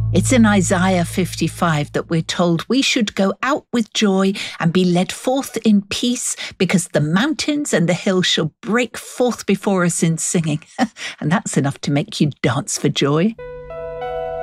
It's in Isaiah 55 that we're told we should go out with joy and be led forth in peace, because the mountains and the hills shall break forth before us in singing. And that's enough to make you dance for joy.